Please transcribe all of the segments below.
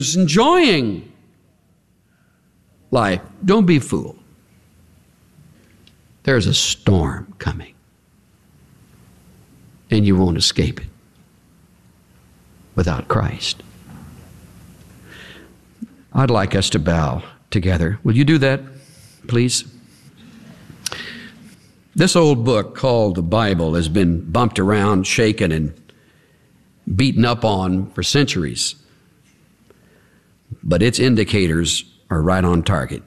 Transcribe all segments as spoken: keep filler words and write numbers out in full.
is enjoying life. Don't be fooled. There's a storm coming, and you won't escape it without Christ. I'd like us to bow together. Will you do that, please? This old book called the Bible has been bumped around, shaken, and beaten up on for centuries. But its indicators are right on target.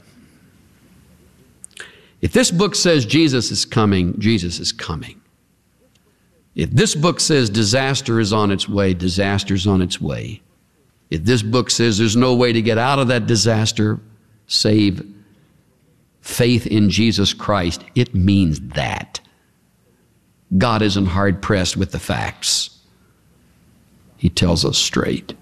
If this book says Jesus is coming, Jesus is coming. If this book says disaster is on its way, disaster is on its way. If this book says there's no way to get out of that disaster save faith in Jesus Christ, it means that. God isn't hard-pressed with the facts. He tells us straight.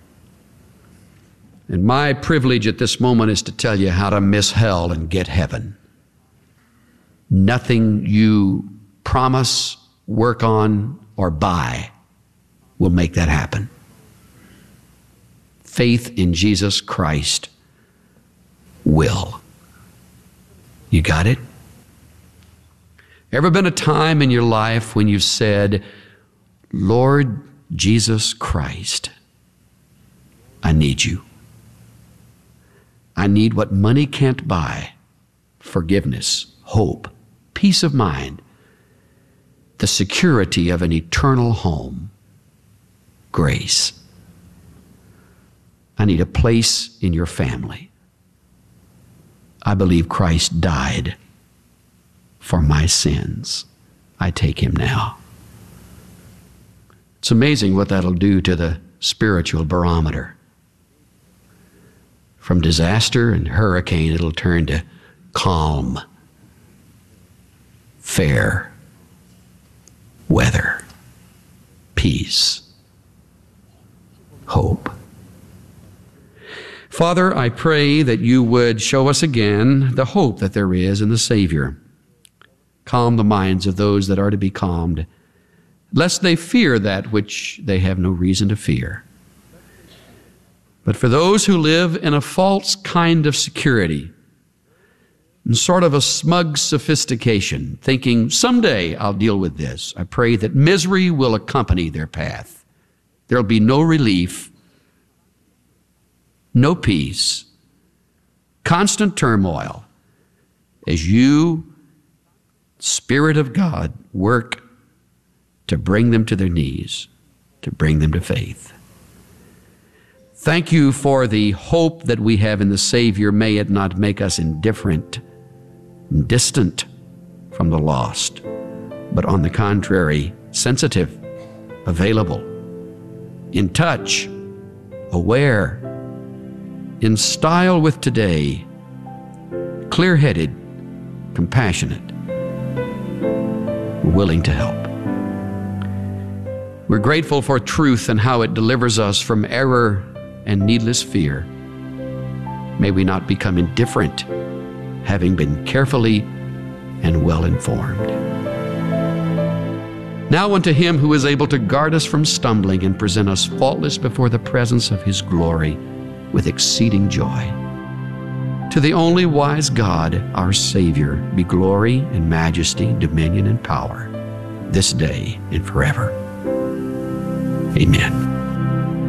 And my privilege at this moment is to tell you how to miss hell and get heaven. Nothing you promise, work on, or buy will make that happen. Faith in Jesus Christ will. You got it? Ever been a time in your life when you've said, Lord Jesus Christ, I need you. I need what money can't buy: forgiveness, hope, peace of mind, the security of an eternal home, grace. I need a place in your family. I believe Christ died for my sins. I take him now. It's amazing what that'll do to the spiritual barometer. From disaster and hurricane, it'll turn to calm, fair weather, peace, hope. Father, I pray that you would show us again the hope that there is in the Savior. Calm the minds of those that are to be calmed, lest they fear that which they have no reason to fear. But for those who live in a false kind of security, and sort of a smug sophistication, thinking, someday I'll deal with this, I pray that misery will accompany their path. There'll be no relief, no peace, constant turmoil, as you, Spirit of God, work to bring them to their knees, to bring them to faith. Thank you for the hope that we have in the Savior. May it not make us indifferent, distant from the lost, but on the contrary, sensitive, available, in touch, aware, in style with today, clear-headed, compassionate, willing to help. We're grateful for truth and how it delivers us from error and needless fear. May we not become indifferent, having been carefully and well informed. Now unto him who is able to guard us from stumbling and present us faultless before the presence of his glory with exceeding joy. To the only wise God, our Savior, be glory and majesty, dominion and power, this day and forever. Amen.